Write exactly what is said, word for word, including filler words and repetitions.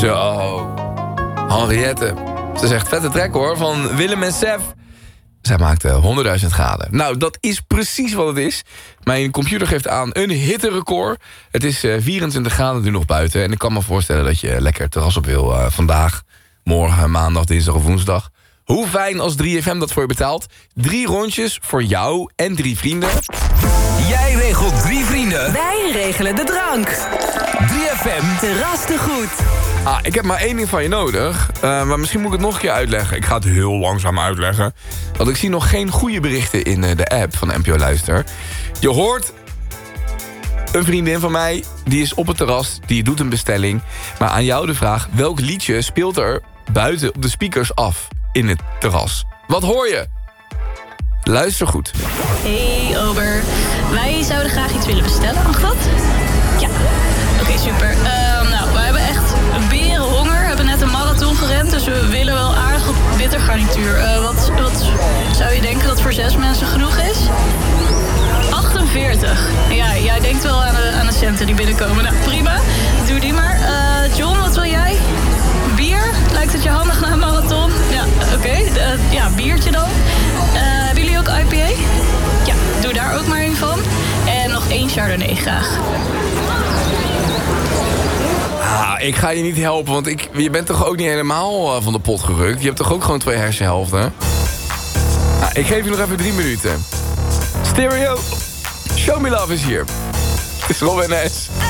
Zo. Henriette. Ze zegt vette track hoor, van Willem en Sef. Zij maakte honderdduizend graden. Nou, dat is precies wat het is. Mijn computer geeft aan een hitterecord. Het is uh, vierentwintig graden nu nog buiten. En ik kan me voorstellen dat je lekker het terras op wil uh, vandaag, morgen, maandag, dinsdag of woensdag. Hoe fijn als drie F M dat voor je betaalt. Drie rondjes voor jou en drie vrienden. Jij regelt drie vrienden. Wij regelen de drank. drie F M. Terras te goed. Ah, ik heb maar één ding van je nodig. Uh, maar misschien moet ik het nog een keer uitleggen. Ik ga het heel langzaam uitleggen. Want ik zie nog geen goede berichten in uh, de app van N P O Luister. Je hoort een vriendin van mij, die is op het terras, die doet een bestelling. Maar aan jou de vraag, welk liedje speelt er buiten op de speakers af in het terras? Wat hoor je? Luister goed. Hey Ober, wij zouden graag iets willen bestellen, mag dat? Ja, oké okay, super. Uh, nou, we hebben echt beren honger, we hebben net een marathon gerend, dus we willen wel aardig op bittergarnituur. Uh, wat, wat zou je denken dat voor zes mensen genoeg is? achtenveertig. Ja, jij denkt wel aan de, aan de centen die binnenkomen. Nou, prima. Doe die maar. Uh, John, wat wil jij? Bier? Lijkt het je handig na een marathon? Ja, oké. Okay. Uh, ja, biertje dan. Uh, hebben jullie ook I P A? Ja, doe daar ook maar een van. En nog één Chardonnay graag. Ah, ik ga je niet helpen, want ik, je bent toch ook niet helemaal uh, van de pot gerukt? Je hebt toch ook gewoon twee hersenhelften? Ah, ik geef je nog even drie minuten. Stereo, Show Me Love is hier. Het is Robin S.